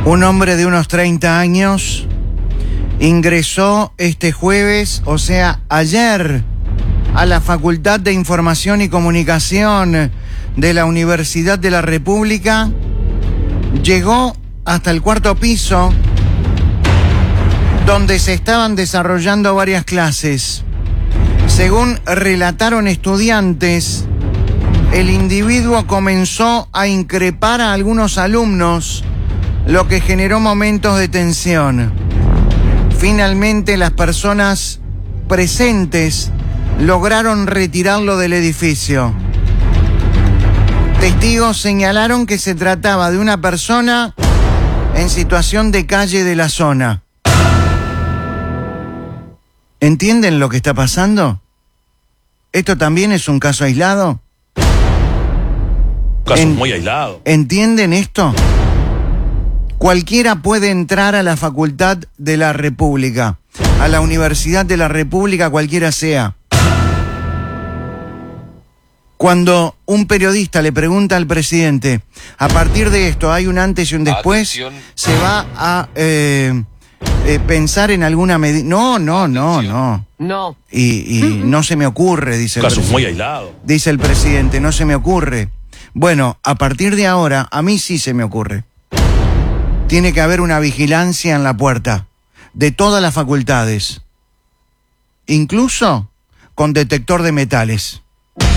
Un hombre de unos 30 años ingresó este jueves, o sea, ayer, a la Facultad de Información y Comunicación de la Universidad de la República. Llegó hasta el cuarto piso, donde se estaban desarrollando varias clases. Según relataron estudiantes, el individuo comenzó a increpar a algunos alumnos, lo que generó momentos de tensión. Finalmente, las personas presentes lograron retirarlo del edificio. Testigos señalaron que se trataba de una persona en situación de calle de la zona. ¿Entienden lo que está pasando? ¿Esto también es un caso aislado? Un caso muy aislado. ¿Entienden esto? Cualquiera puede entrar a la Facultad de la República, a la Universidad de la República, cualquiera sea. Cuando un periodista le pregunta al presidente, a partir de esto hay un antes y un después, Atención. se va a pensar en alguna medida. No. No. Y no se me ocurre, dice Un el caso presidente. muy aislado. Dice el presidente, no se me ocurre. Bueno, a partir de ahora, a mí sí se me ocurre. Tiene que haber una vigilancia en la puerta de todas las facultades, incluso con detector de metales.